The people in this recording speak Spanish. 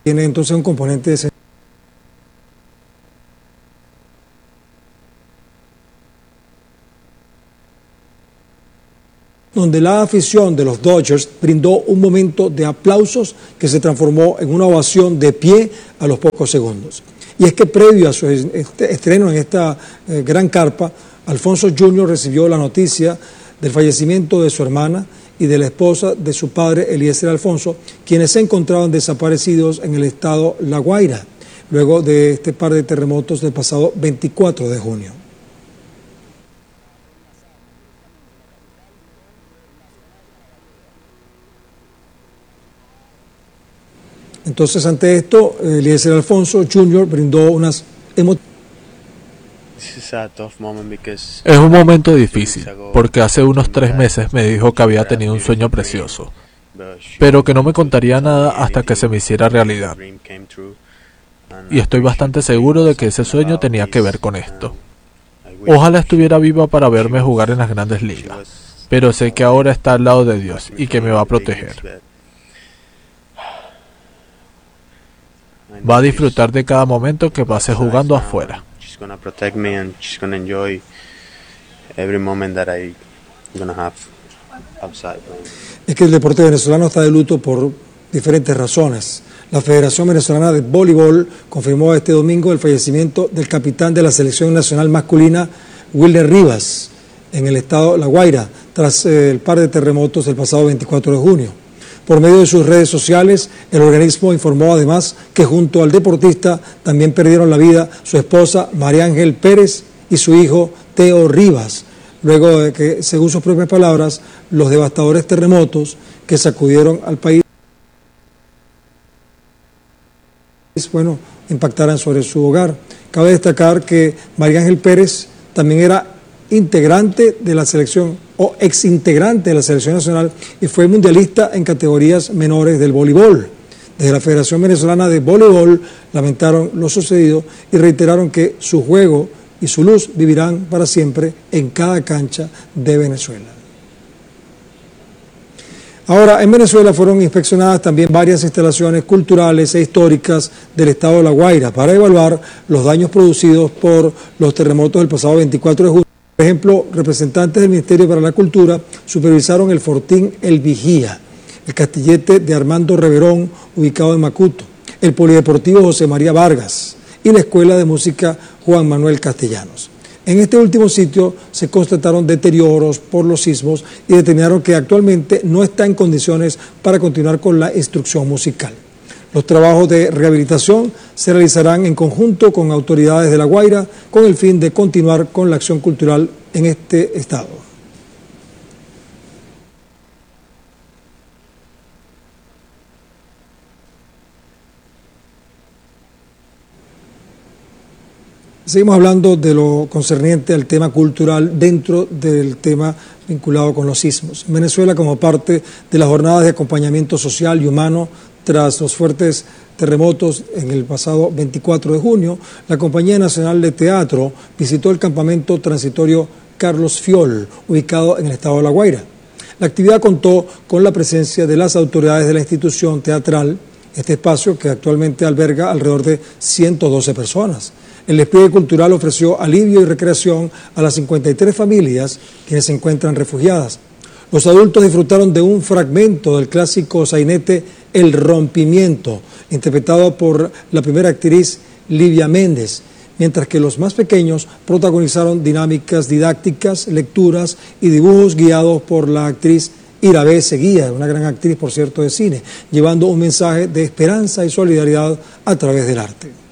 Tiene entonces un componente de donde la afición de los Dodgers brindó un momento de aplausos que se transformó en una ovación de pie a los pocos segundos. Y es que previo a su estreno en esta gran carpa, Alfonso Jr. recibió la noticia del fallecimiento de su hermana y de la esposa de su padre, Eliezer Alfonso, quienes se encontraban desaparecidos en el estado La Guaira, luego de este par de terremotos del pasado 24 de junio. Entonces, ante esto, Eliezer Alfonso Jr. brindó unas emociones. Es un momento difícil, porque hace unos 3 meses me dijo que había tenido un sueño precioso, pero que no me contaría nada hasta que se me hiciera realidad. Y estoy bastante seguro de que ese sueño tenía que ver con esto. Ojalá estuviera viva para verme jugar en las grandes ligas, pero sé que ahora está al lado de Dios y que me va a proteger. Va a disfrutar de cada momento que pase jugando afuera. Es que el deporte venezolano está de luto por diferentes razones. La Federación Venezolana de Voleibol confirmó este domingo el fallecimiento del capitán de la selección nacional masculina, Wilner Rivas, en el estado La Guaira, tras el par de terremotos del pasado 24 de junio. Por medio de sus redes sociales, el organismo informó además que junto al deportista también perdieron la vida su esposa María Ángel Pérez y su hijo Teo Rivas, luego de que, según sus propias palabras, los devastadores terremotos que sacudieron al país, impactaran sobre su hogar. Cabe destacar que María Ángel Pérez también era integrante de la selección o exintegrante de la selección nacional y fue mundialista en categorías menores del voleibol. Desde la Federación Venezolana de Voleibol lamentaron lo sucedido y reiteraron que su juego y su luz vivirán para siempre en cada cancha de Venezuela. Ahora, en Venezuela fueron inspeccionadas también varias instalaciones culturales e históricas del estado de La Guaira para evaluar los daños producidos por los terremotos del pasado 24 de junio. Por ejemplo, representantes del Ministerio para la Cultura supervisaron el Fortín El Vigía, el Castillete de Armando Reverón, ubicado en Macuto, el Polideportivo José María Vargas y la Escuela de Música Juan Manuel Castellanos. En este último sitio se constataron deterioros por los sismos y determinaron que actualmente no está en condiciones para continuar con la instrucción musical. Los trabajos de rehabilitación se realizarán en conjunto con autoridades de La Guaira con el fin de continuar con la acción cultural en este estado. Seguimos hablando de lo concerniente al tema cultural dentro del tema vinculado con los sismos. En Venezuela, como parte de las jornadas de acompañamiento social y humano tras los fuertes terremotos en el pasado 24 de junio, la Compañía Nacional de Teatro visitó el campamento transitorio Carlos Fiol, ubicado en el estado de La Guaira. La actividad contó con la presencia de las autoridades de la institución teatral, este espacio que actualmente alberga alrededor de 112 personas. El despliegue cultural ofreció alivio y recreación a las 53 familias quienes se encuentran refugiadas. Los adultos disfrutaron de un fragmento del clásico sainete El Rompimiento, interpretado por la primera actriz Livia Méndez, mientras que los más pequeños protagonizaron dinámicas didácticas, lecturas y dibujos guiados por la actriz Irabé Seguía, una gran actriz, por cierto, de cine, llevando un mensaje de esperanza y solidaridad a través del arte.